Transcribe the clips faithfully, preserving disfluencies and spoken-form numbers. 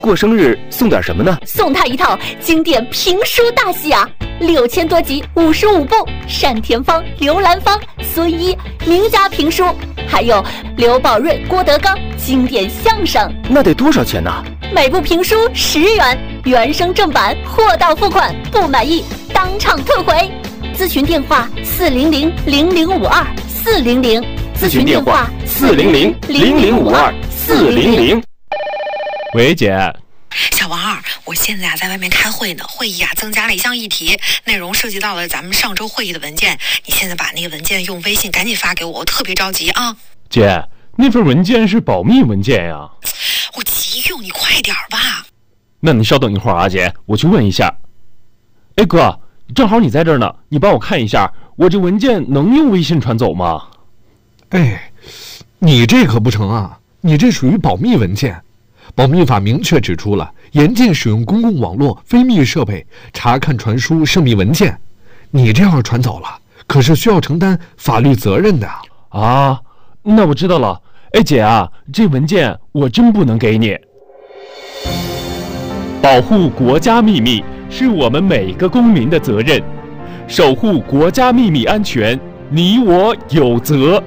过生日送点什么呢？ 送他一套经典评书大戏啊，六千多集，五十五部，单田芳、刘兰芳、孙一名家评书，还有刘宝瑞、郭德纲经典相声。 那得多少钱呢？ 每部评书十元，原声正版，货到付款，不满意当场退回。咨询电话：四零零零零五二四零零。 咨询电话：四零零零零五二四零零。 喂，姐。 小王二，我现在啊在外面开会呢，会议啊增加了一项议题，内容涉及到了咱们上周会议的文件。你现在把那个文件用微信赶紧发给我，我特别着急啊。 姐，那份文件是保密文件呀。 我急用，你快点吧。 那你稍等一会儿啊，姐，我去问一下。哎哥，正好你在这儿呢，你帮我看一下，我这文件能用微信传走吗？ 哎，你这可不成啊，你这属于保密文件。保密法明确指出了，严禁使用公共网络、非密设备查看传输涉密文件。你这样传走了，可是需要承担法律责任的啊。那我知道了。哎姐啊，这文件我真不能给你。保护国家秘密是我们每个公民的责任，守护国家秘密安全，你我有责。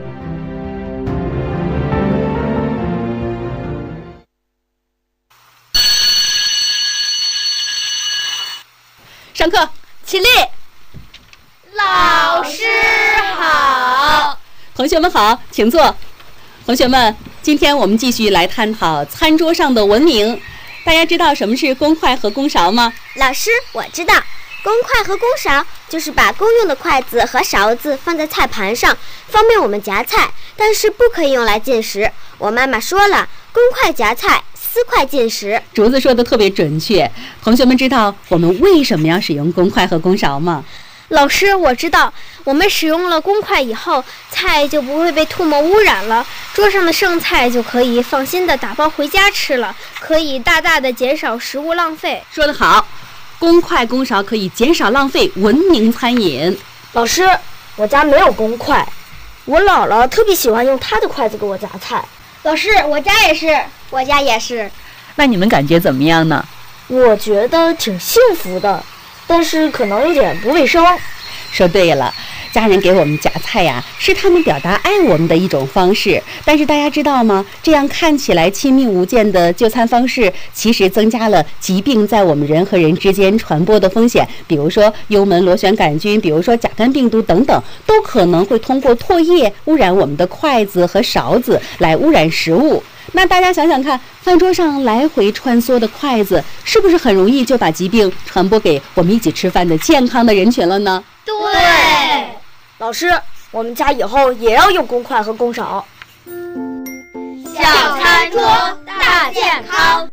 上课，起立。 老师好。 同学们好，请坐。同学们，今天我们继续来探讨餐桌上的文明。大家知道什么是公筷和公勺吗？ 老师，我知道，公筷和公勺就是把公用的筷子和勺子放在菜盘上，方便我们夹菜，但是不可以用来进食。我妈妈说了，公筷夹菜，私筷进食。 竹子说的特别准确。同学们知道我们为什么要使用公筷和公勺吗？ 老师，我知道，我们使用了公筷以后，菜就不会被唾沫污染了，桌上的剩菜就可以放心的打包回家吃了，可以大大的减少食物浪费。 说得好，公筷公勺可以减少浪费，文明餐饮。 老师，我家没有公筷，我姥姥特别喜欢用她的筷子给我夹菜。 老师，我家也是， 我家也是。 那你们感觉怎么样呢？ 我觉得挺幸福的，但是可能有点不卫生。 说对了，家人给我们夹菜呀，是他们表达爱我们的一种方式。但是大家知道吗？这样看起来亲密无间的就餐方式，其实增加了疾病在我们人和人之间传播的风险。比如说幽门螺旋杆菌，比如说甲肝病毒等等，都可能会通过唾液污染我们的筷子和勺子，来污染食物。那大家想想看，饭桌上来回穿梭的筷子，是不是很容易就把疾病传播给我们一起吃饭的健康的人群了呢？ 对，老师，我们家以后也要用公筷和公勺。 小餐桌大健康。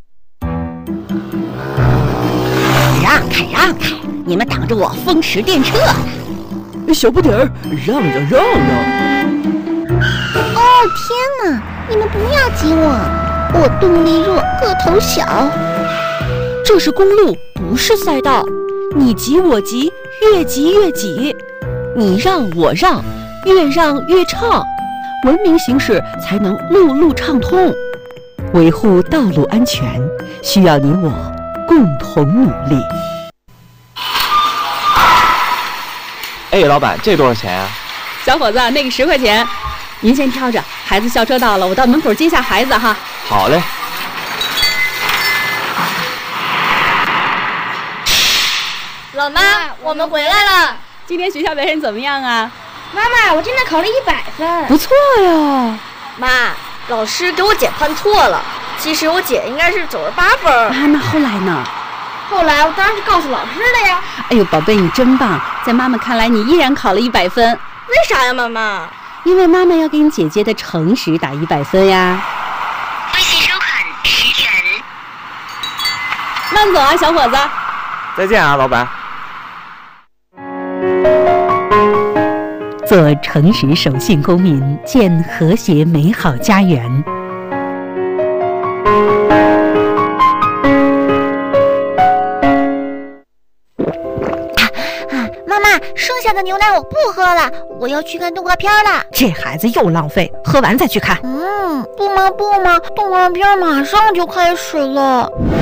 让开让开，你们挡着我风驰电掣呢！ 小不点儿，让让让让！ 哦天哪，你们不要挤我，我动力弱，个头小。 这是公路，不是赛道，你挤我挤，越挤越挤，你让我让，越让越畅，文明行驶才能路路畅通。维护道路安全，需要你我共同努力。 哎，老板，这多少钱啊？ 小伙子，那个十块钱，您先挑着。孩子校车到了，我到门口接下孩子哈。 好嘞。 老妈，我们回来了。 今天学校表现怎么样啊？ 妈妈，我今天考了一百分。 不错呀。 妈，老师给我姐判错了，其实我姐应该是九十八分。 啊，那后来呢？ 后来我当然是告诉老师的呀。 哎呦，宝贝，你真棒！在妈妈看来，你依然考了一百分。 为啥呀，妈妈？ 因为妈妈要给你姐姐的诚实打一百分呀。 微信收款十元。 慢走啊，小伙子。 再见啊，老板。 做诚实守信公民，建和谐美好家园。 剩下的牛奶我不喝了，我要去看动画片了。 这孩子又浪费，喝完再去看。 嗯，不嘛不嘛，动画片马上就开始了。